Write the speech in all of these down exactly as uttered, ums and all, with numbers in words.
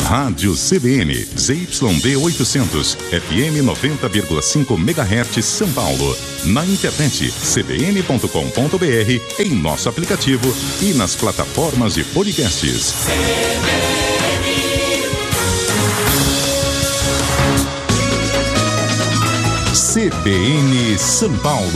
Rádio C B N, Z Y B oitocentos, F M noventa vírgula cinco megahertz São Paulo. Na internet, c b n ponto com ponto b r, em nosso aplicativo e nas plataformas de podcasts. C B N São Paulo.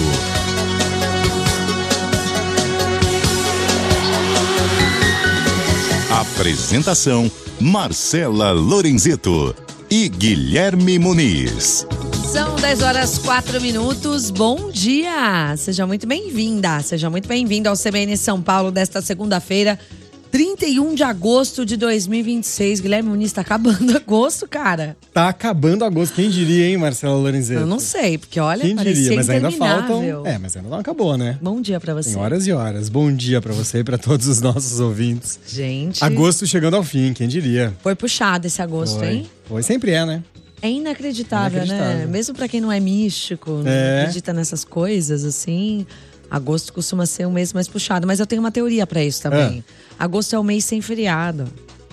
Apresentação: Marcela Lorenzeto e Guilherme Muniz. São dez horas quatro minutos. Bom dia! Seja muito bem-vinda, seja muito bem-vindo ao C B N São Paulo desta segunda-feira, trinta e um de agosto de dois mil e vinte e seis. Guilherme Muniz, tá acabando agosto, cara. Tá acabando agosto. Quem diria, hein, Marcela Lorenzeto? Eu não sei, porque olha, Quem parecia diria, mas ainda interminável. faltam. É, mas ainda não acabou, né? Bom dia pra você. Tem horas e horas. Bom dia pra você e pra todos os nossos ouvintes. Gente. Agosto chegando ao fim, quem diria? Foi puxado esse agosto, Foi. hein? Foi, sempre é, né? É inacreditável, Inacreditável. né? Mesmo pra quem não é místico, não É. acredita nessas coisas, assim, agosto costuma ser um mês mais puxado. Mas eu tenho uma teoria pra isso também. Agosto é o mês sem feriado.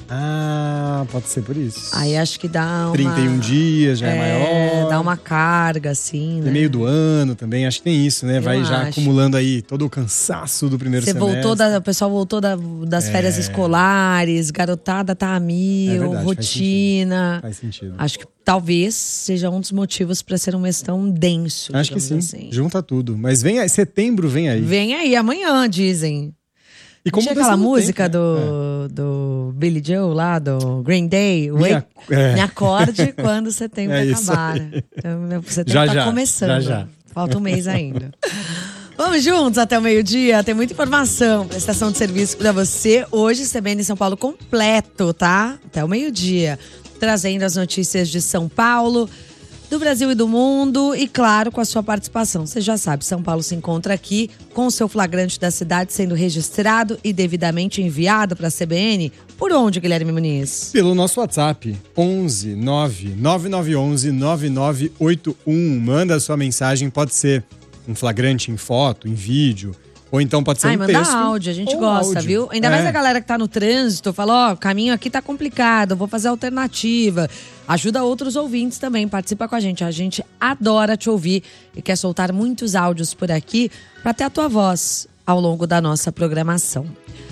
Ah, pode ser por isso. Aí acho que dá uma… trinta e um dias, já é, É, maior. dá uma carga, assim, né? No meio do ano também, acho que tem isso, né? Vai Eu já acho. acumulando aí todo o cansaço do primeiro Você semestre. voltou, da, o pessoal voltou da- das férias escolares, garotada tá a mil, É verdade, faz rotina. Faz sentido. Acho que talvez seja um dos motivos pra ser um mês tão denso. Acho que sim, digamos assim. junta tudo. Mas vem aí, setembro vem aí. Vem aí, amanhã, dizem. E como Tinha mudança aquela no música tempo, né? do, do Billy Joe lá, do Green Day, Me Wake, ac- é. me acorde quando setembro É isso acabar. aí. Então, setembro Já, tá já, começando. já, já. Falta um mês ainda. Vamos juntos até o meio-dia, tem muita informação, prestação de serviço pra você. Hoje, C B N São Paulo completo, tá? Até o meio-dia, trazendo as notícias de São Paulo, do Brasil e do mundo e, claro, com a sua participação. Você já sabe, São Paulo se encontra aqui com o seu flagrante da cidade sendo registrado e devidamente enviado para a C B N. Por onde, Guilherme Muniz? Pelo nosso WhatsApp, onze nove nove nove um um nove nove oito um. Manda a sua mensagem, pode ser um flagrante em foto, em vídeo, ou então pode ser Ai, um manda texto. áudio, a gente ou gosta, áudio. viu? Ainda É. mais a galera que tá no trânsito, fala, ó, o caminho aqui tá complicado, vou fazer alternativa. Ajuda outros ouvintes também, participa com a gente. A gente adora te ouvir e quer soltar muitos áudios por aqui pra ter a tua voz ao longo da nossa programação.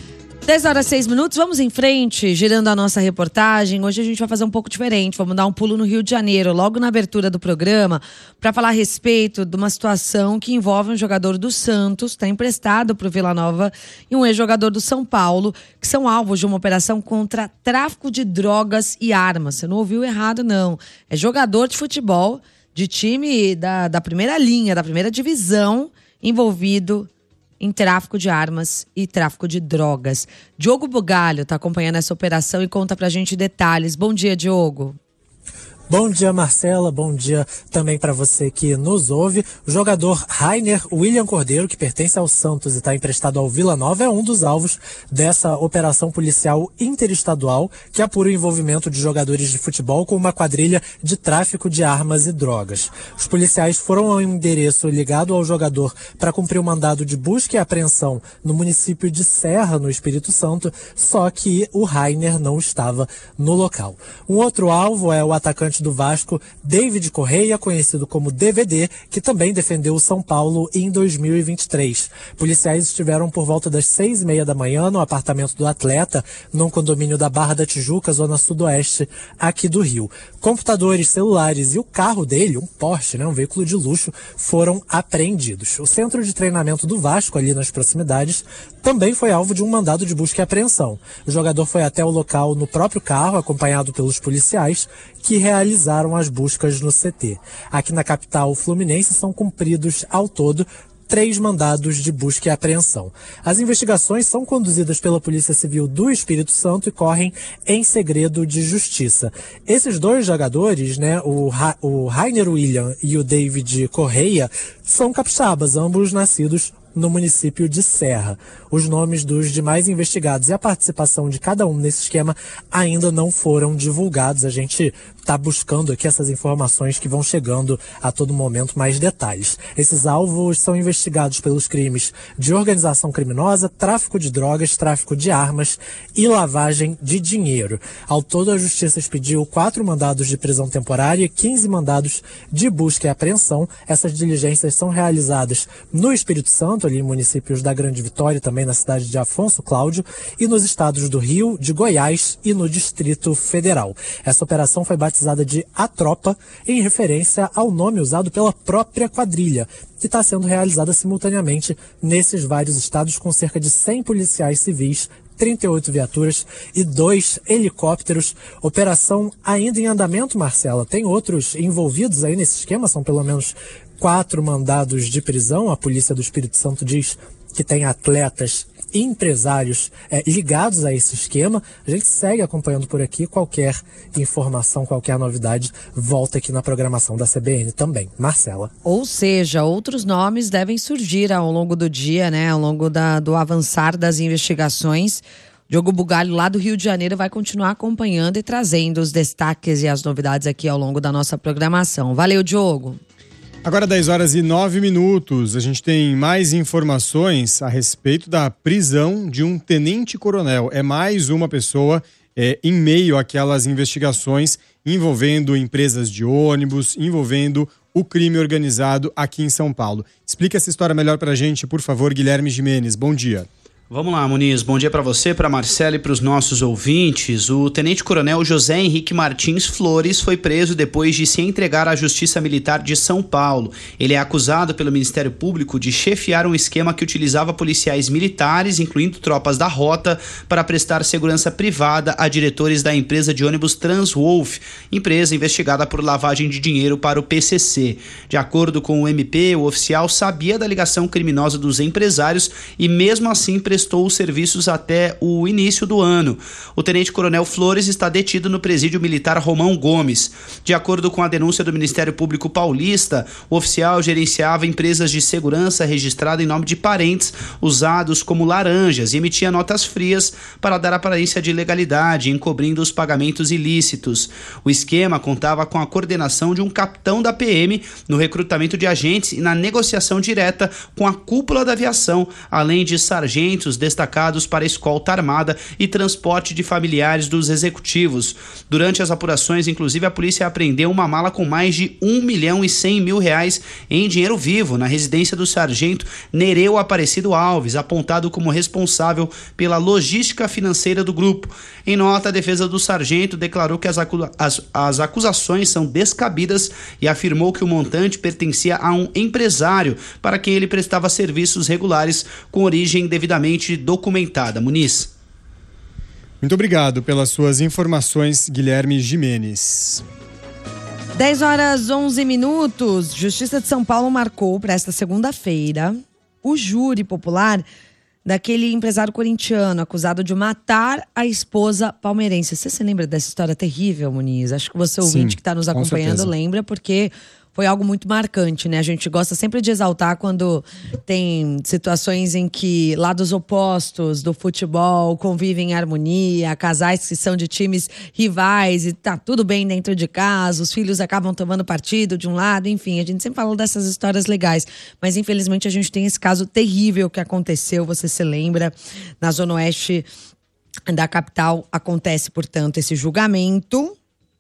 dez horas e seis minutos, vamos em frente, girando a nossa reportagem. Hoje a gente vai fazer um pouco diferente, vamos dar um pulo no Rio de Janeiro, logo na abertura do programa, para falar a respeito de uma situação que envolve um jogador do Santos, está emprestado para o Vila Nova, e um ex-jogador do São Paulo, que são alvos de uma operação contra tráfico de drogas e armas. Você não ouviu errado, não. É jogador de futebol, de time da, da primeira linha, da primeira divisão, envolvido em tráfico de armas e tráfico de drogas. Diogo Bugalho está acompanhando essa operação e conta pra gente detalhes. Bom dia, Diogo. Bom dia, Marcela. Bom dia também para você que nos ouve. O jogador Rainer William Cordeiro, que pertence ao Santos e está emprestado ao Vila Nova, é um dos alvos dessa operação policial interestadual que apura o envolvimento de jogadores de futebol com uma quadrilha de tráfico de armas e drogas. Os policiais foram ao endereço ligado ao jogador para cumprir o mandado de busca e apreensão no município de Serra, no Espírito Santo, só que o Rainer não estava no local. Um outro alvo é o atacante do Vasco, David Correia, conhecido como D V D, que também defendeu o São Paulo em dois mil e vinte e três. Policiais estiveram por volta das seis e meia da manhã no apartamento do atleta, num condomínio da Barra da Tijuca, zona sudoeste, aqui do Rio. Computadores, celulares e o carro dele, um Porsche, né, um veículo de luxo, foram apreendidos. O centro de treinamento do Vasco, ali nas proximidades, também foi alvo de um mandado de busca e apreensão. O jogador foi até o local no próprio carro, acompanhado pelos policiais, que realizaram as buscas no C T. Aqui na capital fluminense são cumpridos, ao todo, três mandados de busca e apreensão. As investigações são conduzidas pela Polícia Civil do Espírito Santo e correm em segredo de justiça. Esses dois jogadores, né, o, Ra- o Rainer William e o David Correia, são capixabas, ambos nascidos no município de Serra. Os nomes dos demais investigados e a participação de cada um nesse esquema ainda não foram divulgados. A gente está buscando aqui essas informações que vão chegando a todo momento, mais detalhes. Esses alvos são investigados pelos crimes de organização criminosa, tráfico de drogas, tráfico de armas e lavagem de dinheiro. Ao todo, a Justiça expediu quatro mandados de prisão temporária e quinze mandados de busca e apreensão. Essas diligências são realizadas no Espírito Santo, ali em municípios da Grande Vitória, também na cidade de Afonso Cláudio, e nos estados do Rio, de Goiás e no Distrito Federal. Essa operação foi batizada de A Tropa, em referência ao nome usado pela própria quadrilha, que está sendo realizada simultaneamente nesses vários estados, com cerca de cem policiais civis, trinta e oito viaturas e dois helicópteros. Operação ainda em andamento, Marcela. Tem outros envolvidos aí nesse esquema, são pelo menos quatro mandados de prisão. A Polícia do Espírito Santo diz que tem atletas e empresários é, ligados a esse esquema. A gente segue acompanhando por aqui. Qualquer informação, qualquer novidade, volta aqui na programação da C B N também. Marcela. Ou seja, outros nomes devem surgir ao longo do dia, né? Ao longo da, do avançar das investigações. Diogo Bugalho, lá do Rio de Janeiro, vai continuar acompanhando e trazendo os destaques e as novidades aqui ao longo da nossa programação. Valeu, Diogo. Agora dez horas e nove minutos, a gente tem mais informações a respeito da prisão de um tenente-coronel. É mais uma pessoa é, em meio àquelas investigações envolvendo empresas de ônibus, envolvendo o crime organizado aqui em São Paulo. Explica essa história melhor pra gente, por favor, Guilherme Gimenez. Bom dia. Vamos lá, Muniz. Bom dia para você, para Marcela e para os nossos ouvintes. O tenente-coronel José Henrique Martins Flores foi preso depois de se entregar à Justiça Militar de São Paulo. Ele é acusado pelo Ministério Público de chefiar um esquema que utilizava policiais militares, incluindo tropas da Rota, para prestar segurança privada a diretores da empresa de ônibus Transwolf, empresa investigada por lavagem de dinheiro para o P C C. De acordo com o M P, o oficial sabia da ligação criminosa dos empresários e, mesmo assim, prestou os serviços até o início do ano. O tenente-coronel Flores está detido no presídio militar Romão Gomes. De acordo com a denúncia do Ministério Público Paulista, o oficial gerenciava empresas de segurança registradas em nome de parentes, usados como laranjas, e emitia notas frias para dar aparência de legalidade, encobrindo os pagamentos ilícitos. O esquema contava com a coordenação de um capitão da P M no recrutamento de agentes e na negociação direta com a cúpula da aviação, além de sargentos destacados para escolta armada e transporte de familiares dos executivos. Durante as apurações, inclusive, a polícia apreendeu uma mala com mais de um milhão e cem mil reais em dinheiro vivo na residência do sargento Nereu Aparecido Alves, apontado como responsável pela logística financeira do grupo. Em nota, a defesa do sargento declarou que as, acu- as, as acusações são descabidas e afirmou que o montante pertencia a um empresário para quem ele prestava serviços regulares com origem devidamente documentada. Muniz. Muito obrigado pelas suas informações, Guilherme Gimenez. dez horas onze minutos. Justiça de São Paulo marcou para esta segunda-feira o júri popular daquele empresário corintiano acusado de matar a esposa palmeirense. Você se lembra dessa história terrível, Muniz? Acho que você, ouvinte, Sim, que está nos acompanhando, lembra, porque foi algo muito marcante, né? A gente gosta sempre de exaltar quando tem situações em que lados opostos do futebol convivem em harmonia, casais que são de times rivais e tá tudo bem dentro de casa, os filhos acabam tomando partido de um lado, enfim, a gente sempre falou dessas histórias legais, mas infelizmente a gente tem esse caso terrível que aconteceu, você se lembra, na Zona Oeste da capital. Acontece, portanto, esse julgamento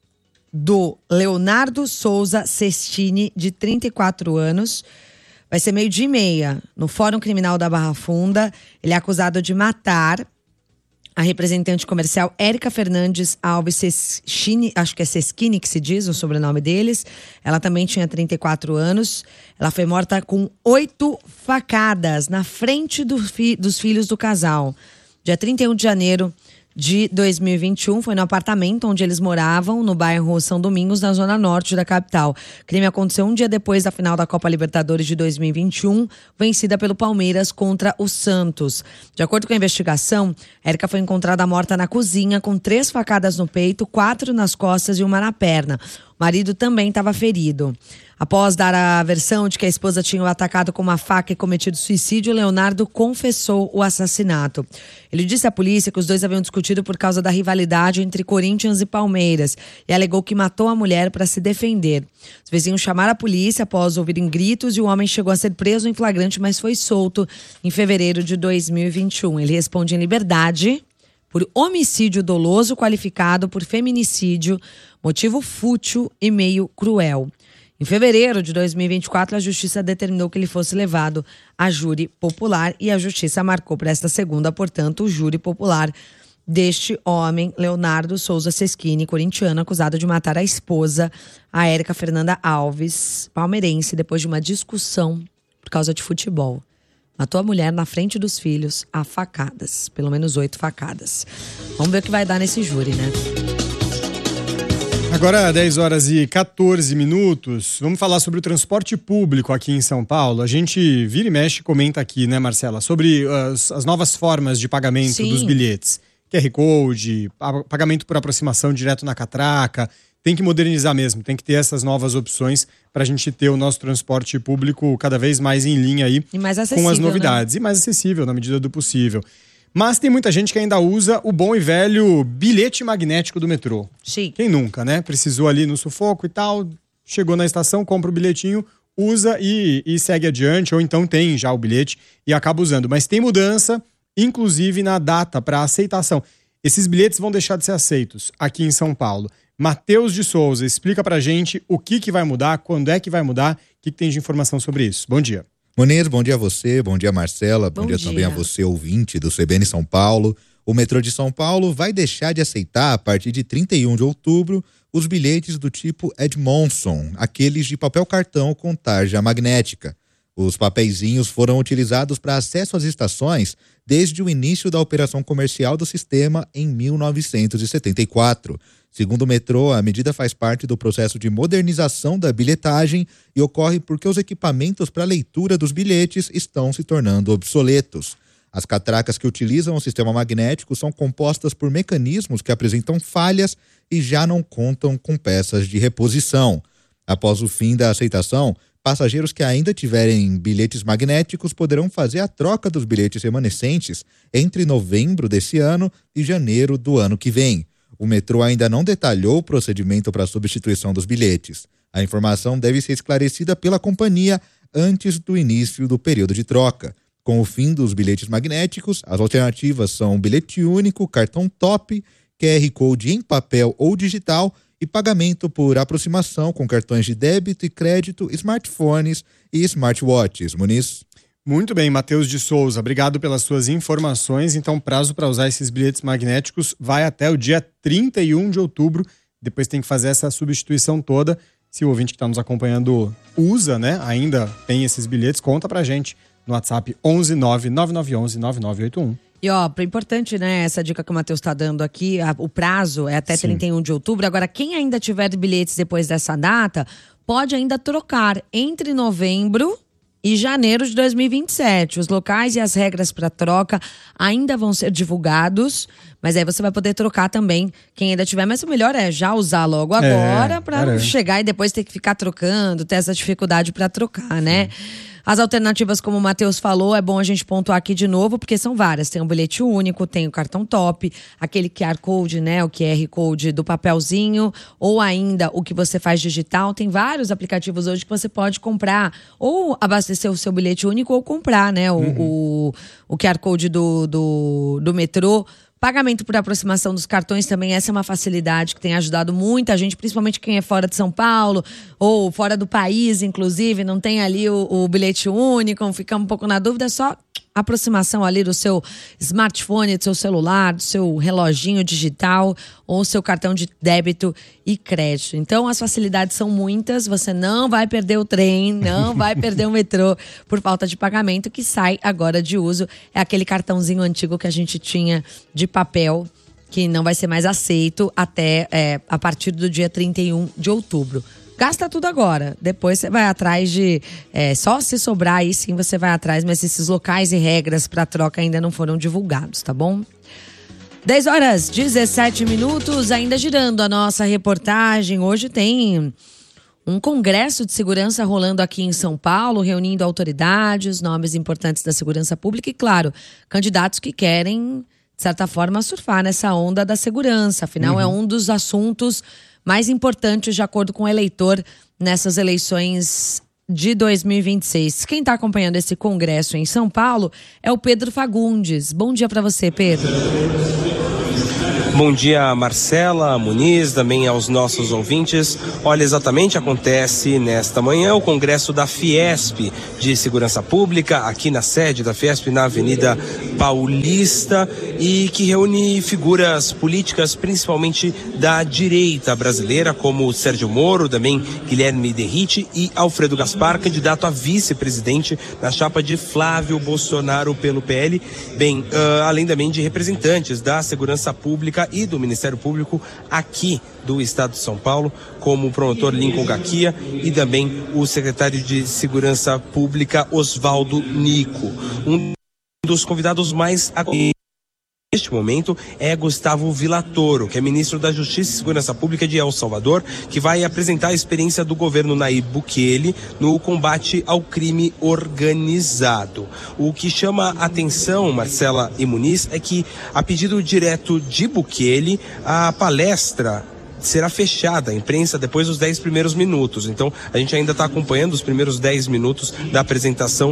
do Leonardo Souza Cestini, de trinta e quatro anos. Vai ser meio dia e meia, no Fórum Criminal da Barra Funda. Ele é acusado de matar a representante comercial Érica Fernandes Alves Cestini, acho que é Ceschini que se diz o sobrenome deles. Ela também tinha trinta e quatro anos. Ela foi morta com oito facadas na frente do fi, dos filhos do casal. Dia trinta e um de janeiro de dois mil e vinte e um, foi no apartamento onde eles moravam, no bairro São Domingos, na zona norte da capital. O crime aconteceu um dia depois da final da Copa Libertadores de dois mil e vinte e um, vencida pelo Palmeiras contra o Santos. De acordo com a investigação, Érica foi encontrada morta na cozinha, com três facadas no peito, quatro nas costas e uma na perna. marido também estava ferido. Após dar a versão de que a esposa tinha o atacado com uma faca e cometido suicídio, Leonardo confessou o assassinato. Ele disse à polícia que os dois haviam discutido por causa da rivalidade entre Corinthians e Palmeiras e alegou que matou a mulher para se defender. Os vizinhos chamaram a polícia após ouvirem gritos e o homem chegou a ser preso em flagrante, mas foi solto em fevereiro de dois mil e vinte e um. Ele responde em liberdade por homicídio doloso qualificado por feminicídio, motivo fútil e meio cruel. Em fevereiro de dois mil e vinte e quatro, a justiça determinou que ele fosse levado a júri popular e a justiça marcou para esta segunda, portanto, o júri popular deste homem, Leonardo Souza Seschini, corintiano, acusado de matar a esposa, a Érica Fernanda Alves, palmeirense, depois de uma discussão por causa de futebol. Matou a mulher na frente dos filhos a facadas, pelo menos oito facadas. Vamos ver o que vai dar nesse júri, né? Agora, dez horas e quatorze minutos, vamos falar sobre o transporte público aqui em São Paulo. A gente vira e mexe e comenta aqui, né, Marcela, sobre as, as novas formas de pagamento Sim. dos bilhetes. Q R Code, pagamento por aproximação direto na catraca. Tem que modernizar mesmo, tem que ter essas novas opções para a gente ter o nosso transporte público cada vez mais em linha aí e mais acessível, com as novidades. Né? E mais acessível na medida do possível. Mas tem muita gente que ainda usa o bom e velho bilhete magnético do metrô. Sim. Quem nunca, né? Precisou ali no sufoco e tal, chegou na estação, compra o bilhetinho, usa e, e segue adiante, ou então tem já o bilhete e acaba usando. Mas tem mudança, inclusive na data para aceitação. Esses bilhetes vão deixar de ser aceitos aqui em São Paulo. Matheus de Souza, explica pra gente o que, que vai mudar, quando é que vai mudar, o que, que tem de informação sobre isso. Bom dia. Muniz, bom dia a você, bom dia Marcela, bom, bom dia, dia também a você, ouvinte do C B N São Paulo. O metrô de São Paulo vai deixar de aceitar, a partir de trinta e um de outubro, os bilhetes do tipo Edmondson, aqueles de papel cartão com tarja magnética. Os papeizinhos foram utilizados para acesso às estações desde o início da operação comercial do sistema em mil novecentos e setenta e quatro. Segundo o metrô, a medida faz parte do processo de modernização da bilhetagem e ocorre porque os equipamentos para leitura dos bilhetes estão se tornando obsoletos. As catracas que utilizam o sistema magnético são compostas por mecanismos que apresentam falhas e já não contam com peças de reposição. Após o fim da aceitação, passageiros que ainda tiverem bilhetes magnéticos poderão fazer a troca dos bilhetes remanescentes entre novembro desse ano e janeiro do ano que vem. O metrô ainda não detalhou o procedimento para a substituição dos bilhetes. A informação deve ser esclarecida pela companhia antes do início do período de troca. Com o fim dos bilhetes magnéticos, as alternativas são bilhete único, cartão top, Q R Code em papel ou digital e pagamento por aproximação com cartões de débito e crédito, smartphones e smartwatches. Muniz? Muito bem, Matheus de Souza, obrigado pelas suas informações. Então, o prazo para usar esses bilhetes magnéticos vai até o dia trinta e um de outubro. Depois tem que fazer essa substituição toda. Se o ouvinte que está nos acompanhando usa, né, ainda tem esses bilhetes, conta pra gente no WhatsApp onze nove nove nove um um nove nove oito um. E ó, importante, né, essa dica que o Matheus está dando aqui, a, o prazo é até Sim. trinta e um de outubro. Agora, quem ainda tiver bilhetes depois dessa data, pode ainda trocar entre novembro e janeiro de dois mil e vinte e sete. Os locais e as regras para troca ainda vão ser divulgados, mas aí você vai poder trocar também quem ainda tiver. Mas o melhor é já usar logo agora é, para não chegar e depois ter que ficar trocando, ter essa dificuldade para trocar, né? Sim. As alternativas, como o Matheus falou, é bom a gente pontuar aqui de novo, porque são várias. Tem o bilhete único, tem o cartão top, aquele Q R Code, né, o Q R Code do papelzinho, ou ainda o que você faz digital. Tem vários aplicativos hoje que você pode comprar, ou abastecer o seu bilhete único, ou comprar, né, o, uhum. o, o Q R Code do, do, do metrô. Pagamento por aproximação dos cartões também, essa é uma facilidade que tem ajudado muita gente, principalmente quem é fora de São Paulo ou fora do país, inclusive, não tem ali o, o bilhete único, fica um pouco na dúvida, é só aproximação ali do seu smartphone, do seu celular, do seu reloginho digital ou seu cartão de débito e crédito. Então, as facilidades são muitas, você não vai perder o trem, não vai perder o metrô por falta de pagamento, que sai agora de uso. É aquele cartãozinho antigo que a gente tinha de papel, que não vai ser mais aceito até é, a partir do dia trinta e um de outubro. Gasta tudo agora, depois você vai atrás de, é, só se sobrar aí sim você vai atrás, mas esses locais e regras para troca ainda não foram divulgados, tá bom? dez horas, dezessete minutos, ainda girando a nossa reportagem. Hoje tem um congresso de segurança rolando aqui em São Paulo, reunindo autoridades, nomes importantes da segurança pública e, claro, candidatos que querem, de certa forma, surfar nessa onda da segurança. Afinal, uhum. é um dos assuntos mais importantes, de acordo com o eleitor, nessas eleições de dois mil e vinte e seis. Quem está acompanhando esse congresso em São Paulo é o Pedro Fagundes. Bom dia para você, Pedro. Bom dia, Marcela, Muniz, também aos nossos ouvintes. Olha, exatamente acontece nesta manhã o congresso da Fiesp de Segurança Pública, aqui na sede da Fiesp, na Avenida Paulista, e que reúne figuras políticas, principalmente da direita brasileira, como Sérgio Moro, também Guilherme Derrite e Alfredo Gaspar, candidato a vice-presidente na chapa de Flávio Bolsonaro pelo P L, bem, uh, além também de representantes da Segurança Pública e do Ministério Público aqui do Estado de São Paulo, como o promotor Lincoln Gaquia e também o secretário de Segurança Pública Oswaldo Nico. Um dos convidados mais neste momento é Gustavo Villatoro, que é ministro da Justiça e Segurança Pública de El Salvador, que vai apresentar a experiência do governo Nayib Bukele no combate ao crime organizado. O que chama a atenção, Marcela e Muniz, é que, a pedido direto de Bukele, a palestra será fechada à imprensa depois dos dez primeiros minutos. Então, a gente ainda está acompanhando os primeiros dez minutos da apresentação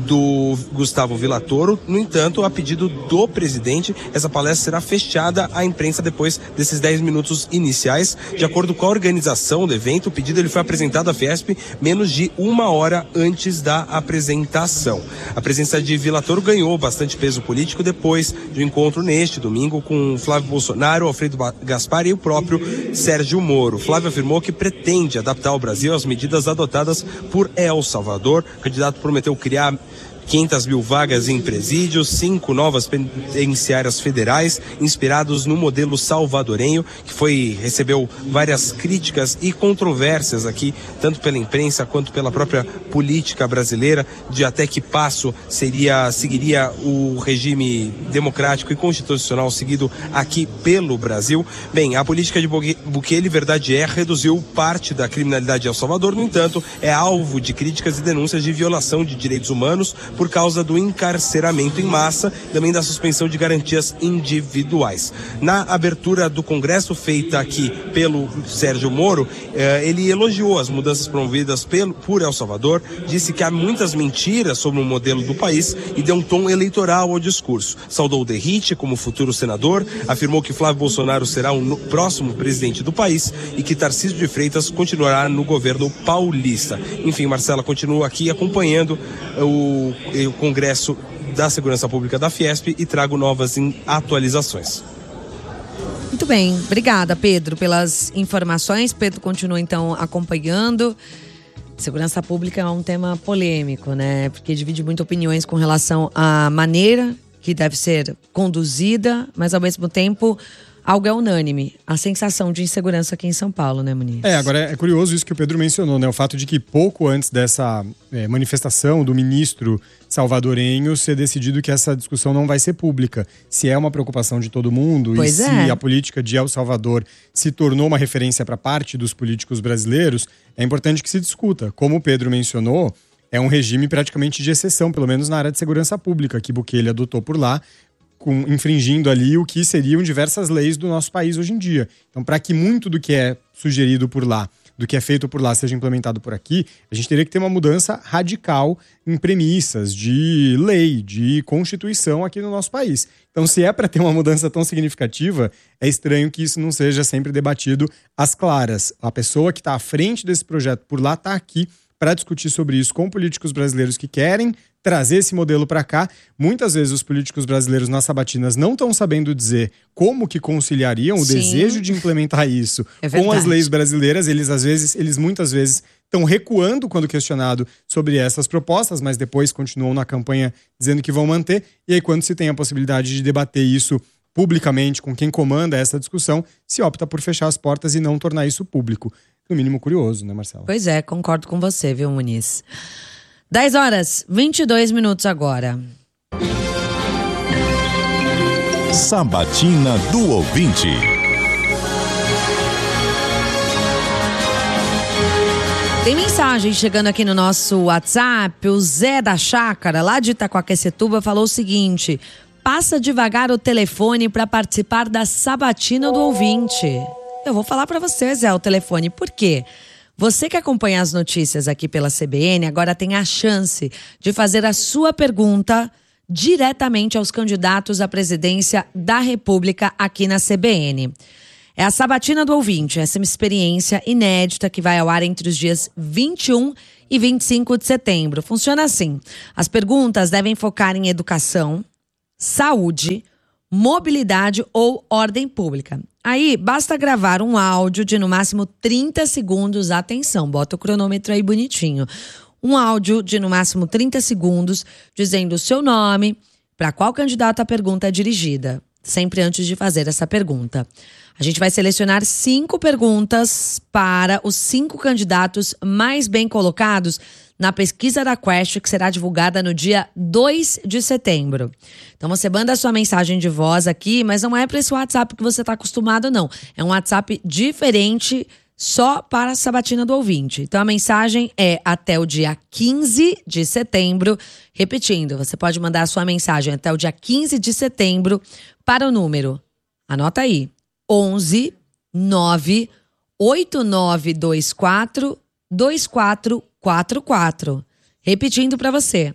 do Gustavo Villatoro. No entanto, a pedido do presidente, essa palestra será fechada à imprensa depois desses dez minutos iniciais. De acordo com a organização do evento, o pedido ele foi apresentado à Fiesp menos de uma hora antes da apresentação. A presença de Villatoro ganhou bastante peso político depois do encontro neste domingo com Flávio Bolsonaro, Alfredo Gaspar e o próprio Sérgio Moro. Flávio afirmou que pretende adaptar o Brasil às medidas adotadas por El Salvador. O candidato prometeu criar quinhentas mil vagas em presídios, cinco novas penitenciárias federais, inspirados no modelo salvadorenho, que foi, recebeu várias críticas e controvérsias aqui, tanto pela imprensa quanto pela própria política brasileira, de até que passo seria, seguiria o regime democrático e constitucional seguido aqui pelo Brasil. Bem, a política de Bukele, verdade é, reduziu parte da criminalidade de El Salvador, no entanto, é alvo de críticas e denúncias de violação de direitos humanos, por causa do encarceramento em massa e também da suspensão de garantias individuais. Na abertura do congresso feita aqui pelo Sérgio Moro, eh, ele elogiou as mudanças promovidas pelo, por El Salvador, disse que há muitas mentiras sobre o modelo do país e deu um tom eleitoral ao discurso. Saudou Derrite como futuro senador, afirmou que Flávio Bolsonaro será o no, próximo presidente do país e que Tarcísio de Freitas continuará no governo paulista. Enfim, Marcela, continua aqui acompanhando o o Congresso da Segurança Pública da Fiesp e trago novas atualizações. Muito bem, obrigada, Pedro, pelas informações. Pedro continua então acompanhando. Segurança Pública é um tema polêmico, né? Porque divide muito opiniões com relação à maneira que deve ser conduzida, mas ao mesmo tempo algo é unânime, a sensação de insegurança aqui em São Paulo, né, Muniz? É, agora é curioso isso que o Pedro mencionou, né? O fato de que pouco antes dessa é, manifestação do ministro salvadorenho ser decidido que essa discussão não vai ser pública. Se é uma preocupação de todo mundo pois e é. se a política de El Salvador se tornou uma referência para parte dos políticos brasileiros, é importante que se discuta. Como o Pedro mencionou, é um regime praticamente de exceção, pelo menos na área de segurança pública, que Bukele adotou por lá, com, infringindo ali o que seriam diversas leis do nosso país hoje em dia. Então, para que muito do que é sugerido por lá, do que é feito por lá, seja implementado por aqui, a gente teria que ter uma mudança radical em premissas de lei, de constituição aqui no nosso país. Então, se é para ter uma mudança tão significativa, é estranho que isso não seja sempre debatido às claras. A pessoa que está à frente desse projeto por lá está aqui para discutir sobre isso com políticos brasileiros que querem trazer esse modelo para cá. Muitas vezes os políticos brasileiros nas sabatinas não estão sabendo dizer como que conciliariam o Sim. desejo de implementar isso é com as leis brasileiras. Eles às vezes, eles muitas vezes estão recuando quando questionado sobre essas propostas, mas depois continuam na campanha dizendo que vão manter. E aí, quando se tem a possibilidade de debater isso publicamente com quem comanda essa discussão, se opta por fechar as portas e não tornar isso público. No mínimo curioso, né, Marcelo? Pois é, concordo com você, viu, Muniz? dez horas, vinte e dois minutos agora. Sabatina do Ouvinte. Tem mensagem chegando aqui no nosso WhatsApp. O Zé da Chácara, lá de Itaquaquecetuba, falou o seguinte: passa devagar o telefone para participar da Sabatina do Ouvinte. Eu vou falar para você, Zé, o telefone. Por quê? Você que acompanha as notícias aqui pela C B N, agora tem a chance de fazer a sua pergunta diretamente aos candidatos à presidência da República aqui na C B N. É a Sabatina do Ouvinte, essa é uma experiência inédita que vai ao ar entre os dias vinte e um e vinte e cinco de setembro. Funciona assim: as perguntas devem focar em educação, saúde, mobilidade ou ordem pública. Aí, basta gravar um áudio de no máximo trinta segundos. Atenção, bota o cronômetro aí bonitinho. Um áudio de no máximo trinta segundos, dizendo o seu nome, para qual candidato a pergunta é dirigida. Sempre antes de fazer essa pergunta. A gente vai selecionar cinco perguntas para os cinco candidatos mais bem colocados na pesquisa da Quest, que será divulgada no dia dois de setembro. Então você manda a sua mensagem de voz aqui, mas não é para esse WhatsApp que você está acostumado, não. É um WhatsApp diferente, só para a Sabatina do Ouvinte. Então a mensagem é até o dia quinze de setembro. Repetindo, você pode mandar a sua mensagem até o dia quinze de setembro para o número, anota aí, onze nove oito nove dois quatro dois quatro quatro quatro. Repetindo para você,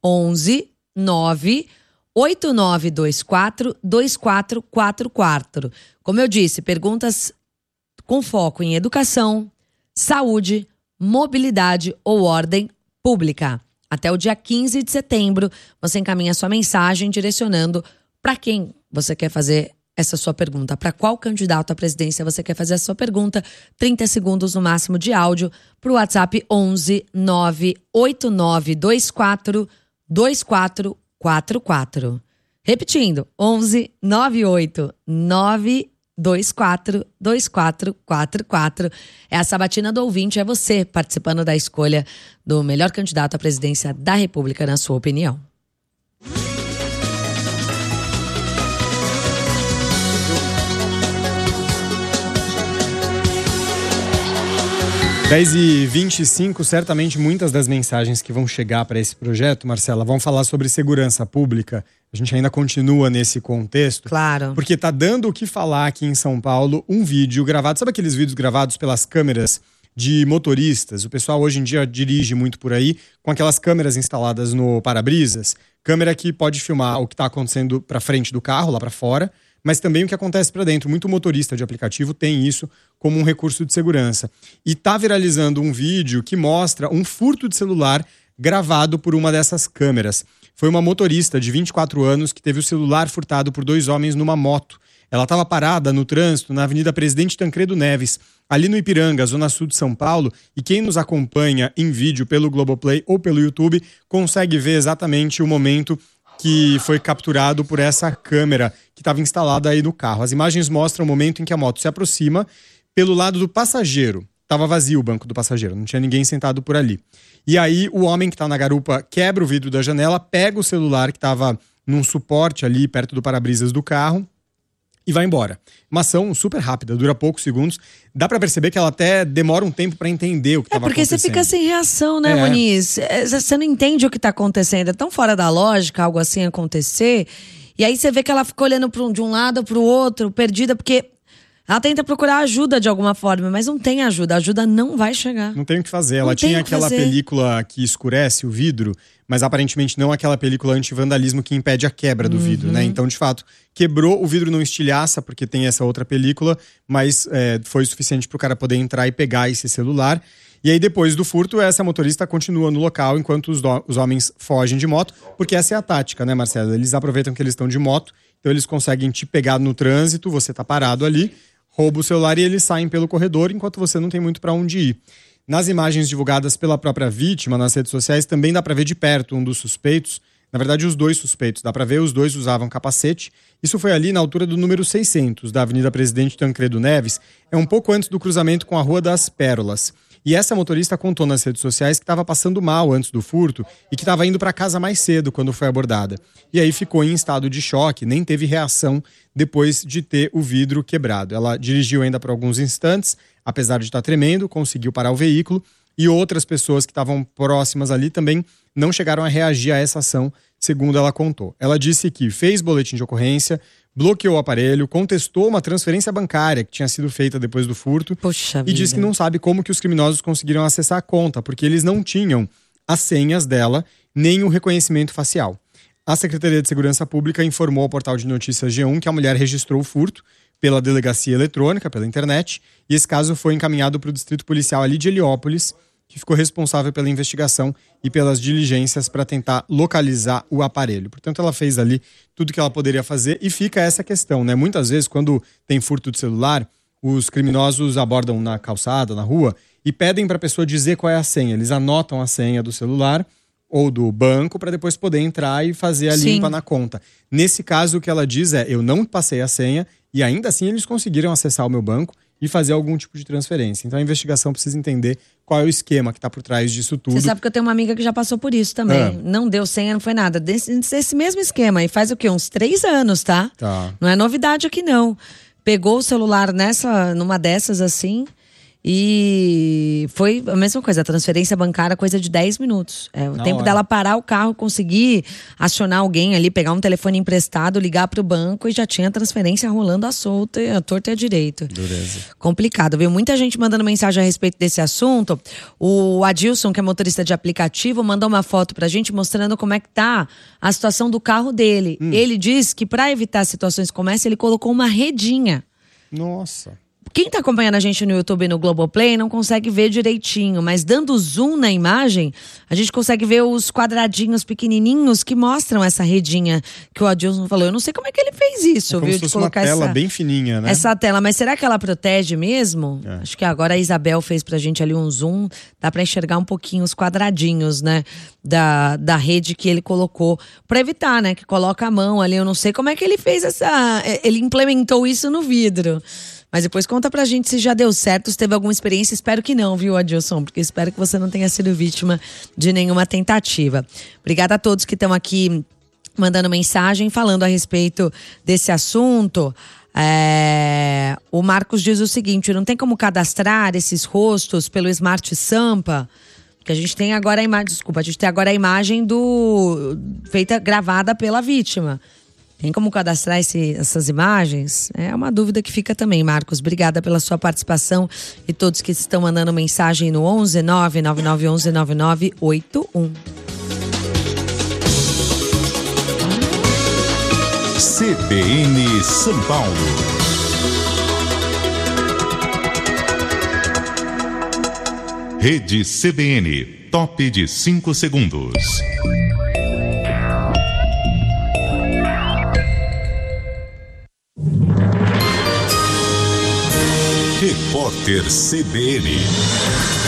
onze nove oito nove dois quatro dois quatro quatro quatro. Como eu disse, perguntas com foco em educação, saúde, mobilidade ou ordem pública. Até o dia quinze de setembro, você encaminha sua mensagem direcionando para quem você quer fazer essa sua pergunta. Para qual candidato à presidência você quer fazer a sua pergunta? trinta segundos no máximo de áudio para o WhatsApp onze nove oito nove dois quatro dois quatro quatro quatro. Repetindo, onze nove oito nove dois quatro dois quatro quatro quatro. É a Sabatina do Ouvinte, é você participando da escolha do melhor candidato à presidência da República, na sua opinião. dez e vinte e cinco, certamente muitas das mensagens que vão chegar para esse projeto, Marcela, vão falar sobre segurança pública. A gente ainda continua nesse contexto. Claro. Porque tá dando o que falar aqui em São Paulo um vídeo gravado. Sabe aqueles vídeos gravados pelas câmeras de motoristas? O pessoal hoje em dia dirige muito por aí com aquelas câmeras instaladas no para-brisas. Câmera que pode filmar o que está acontecendo para frente do carro, lá para fora, mas também o que acontece para dentro. Muito motorista de aplicativo tem isso como um recurso de segurança. E tá viralizando um vídeo que mostra um furto de celular gravado por uma dessas câmeras. Foi uma motorista de vinte e quatro anos que teve o celular furtado por dois homens numa moto. Ela estava parada no trânsito na Avenida Presidente Tancredo Neves, ali no Ipiranga, zona sul de São Paulo, e quem nos acompanha em vídeo pelo Globoplay ou pelo YouTube consegue ver exatamente o momento que foi capturado por essa câmera que estava instalada aí no carro. As imagens mostram o momento em que a moto se aproxima pelo lado do passageiro. Estava vazio o banco do passageiro, não tinha ninguém sentado por ali. E aí o homem que está na garupa quebra o vidro da janela, pega o celular que estava num suporte ali perto do para-brisas do carro e vai embora. Uma ação super rápida, dura poucos segundos. Dá pra perceber que ela até demora um tempo pra entender o que estava acontecendo. É porque você fica sem reação, né, é. Muniz? Você não entende o que tá acontecendo. É tão fora da lógica algo assim acontecer. E aí você vê que ela fica olhando pro, de um lado pro outro, perdida, porque ela tenta procurar ajuda de alguma forma, mas não tem ajuda. A ajuda não vai chegar. Não tem o que fazer. Ela Não tem tinha o que aquela fazer. película que escurece o vidro, mas aparentemente não aquela película anti-vandalismo que impede a quebra do Uhum. vidro, né? Então, de fato, quebrou, o vidro não estilhaça, porque tem essa outra película, mas é, foi suficiente para o cara poder entrar e pegar esse celular. E aí, depois do furto, essa motorista continua no local enquanto os, do- os homens fogem de moto, porque essa é a tática, né, Marcelo? Eles aproveitam que eles estão de moto, então eles conseguem te pegar no trânsito, você tá parado ali, rouba o celular e eles saem pelo corredor, enquanto você não tem muito para onde ir. Nas imagens divulgadas pela própria vítima nas redes sociais, também dá para ver de perto um dos suspeitos Na verdade, os dois suspeitos, dá para ver, os dois usavam capacete. Isso foi ali na altura do número seiscentos, da Avenida Presidente Tancredo Neves. É um pouco antes do cruzamento com a Rua das Pérolas. E essa motorista contou nas redes sociais que estava passando mal antes do furto e que estava indo para casa mais cedo quando foi abordada. E aí ficou em estado de choque, nem teve reação depois de ter o vidro quebrado. Ela dirigiu ainda por alguns instantes, apesar de estar tremendo, conseguiu parar o veículo. E outras pessoas que estavam próximas ali também não chegaram a reagir a essa ação, segundo ela contou. Ela disse que fez boletim de ocorrência, bloqueou o aparelho, contestou uma transferência bancária que tinha sido feita depois do furto. Poxa e vida. disse que não sabe como que os criminosos conseguiram acessar a conta, porque eles não tinham as senhas dela, nem o reconhecimento facial. A Secretaria de Segurança Pública informou ao portal de notícias G um que a mulher registrou o furto pela delegacia eletrônica, pela internet, e esse caso foi encaminhado para o Distrito Policial ali de Heliópolis, que ficou responsável pela investigação e pelas diligências para tentar localizar o aparelho. Portanto, ela fez ali tudo que ela poderia fazer e fica essa questão, né? Muitas vezes, quando tem furto de celular, os criminosos abordam na calçada, na rua, e pedem para a pessoa dizer qual é a senha. Eles anotam a senha do celular ou do banco para depois poder entrar e fazer a Sim. limpa na conta. Nesse caso, o que ela diz é, eu não passei a senha e ainda assim eles conseguiram acessar o meu banco e fazer algum tipo de transferência. Então a investigação precisa entender qual é o esquema que está por trás disso tudo. Você sabe que eu tenho uma amiga que já passou por isso também. Ah. Não deu senha, não foi nada. Desse, desse mesmo esquema. E faz o quê? Uns três anos, tá? Tá. Não é novidade aqui, não. Pegou o celular nessa, numa dessas assim... E foi a mesma coisa, a transferência bancária, coisa de dez minutos. É o Na tempo hora. dela parar o carro, conseguir acionar alguém ali, pegar um telefone emprestado, ligar pro banco e já tinha a transferência rolando à solta, a torta e a direito. Dureza. Complicado, viu? Muita gente mandando mensagem a respeito desse assunto. O Adilson, que é motorista de aplicativo, mandou uma foto pra gente mostrando como é que tá a situação do carro dele. Hum. Ele diz que pra evitar situações como essa, ele colocou uma redinha. Nossa. Quem tá acompanhando a gente no YouTube e no Globoplay não consegue ver direitinho, mas dando zoom na imagem, a gente consegue ver os quadradinhos pequenininhos que mostram essa redinha que o Adilson falou. Eu não sei como é que ele fez isso, É como viu? se De fosse uma colocar tela essa, bem fininha, né? essa tela. Mas será que ela protege mesmo? É. Acho que agora a Isabel fez pra gente ali um zoom. Dá pra enxergar um pouquinho os quadradinhos, né? Da, da rede que ele colocou pra evitar, né? Que coloca a mão ali. Eu não sei como é que ele fez essa... Ele implementou isso no vidro. Mas depois conta pra gente se já deu certo, se teve alguma experiência. Espero que não, viu, Adilson? Porque espero que você não tenha sido vítima de nenhuma tentativa. Obrigada a todos que estão aqui mandando mensagem, falando a respeito desse assunto. É... O Marcos diz o seguinte, não tem como cadastrar esses rostos pelo Smart Sampa? Porque a gente tem agora a imagem, desculpa, a gente tem agora a imagem do feita, gravada pela vítima. Tem como cadastrar esse, essas imagens? É uma dúvida que fica também, Marcos. Obrigada pela sua participação e todos que estão mandando mensagem no onze nove nove nove onze nove nove oito um. C B N São Paulo. Rede C B N, top de cinco segundos. Repórter C B N.